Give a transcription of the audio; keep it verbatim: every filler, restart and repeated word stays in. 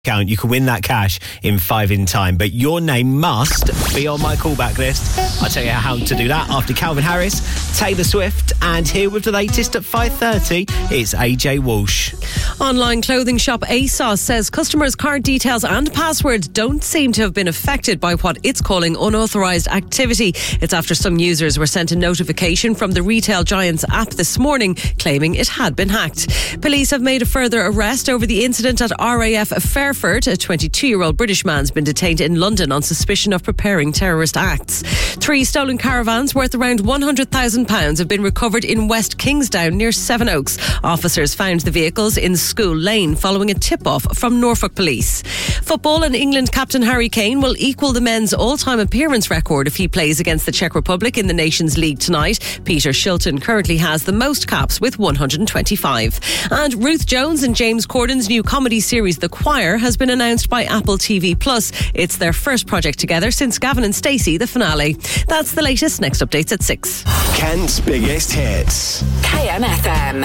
account, you can win that cash in five in time, but your name must be on my callback list. I'll tell you how to do that after Calvin Harris, Taylor Swift, and here with the latest at five thirty, it's A J Walsh. Online clothing shop ASOS says customers' card details and passwords don't seem to have been affected by what it's calling unauthorised activity. It's after some users were sent a notification from the retail giant's app this morning claiming it had been hacked. Police have made a further arrest over the incident at R A F Fairford. A twenty-two-year-old British man's been detained in London on suspicion of preparing terrorist acts. Three stolen caravans worth around one hundred thousand pounds have been recovered in West Kingsdown near Sevenoaks. Officers found the vehicles in School Lane following a tip-off from Norfolk Police. Football, and England captain Harry Kane will equal the men's all-time appearance record if he plays against the Czech Republic in the Nations League tonight. Peter Shilton currently has the most caps with one hundred twenty-five. And Ruth Jones and James Corden's new comedy series The Choir has been announced by Apple T V Plus. It's their first project together since Gavin and Stacey, the finale. That's the latest. Next updates at six. Kent's biggest hits. K M F M.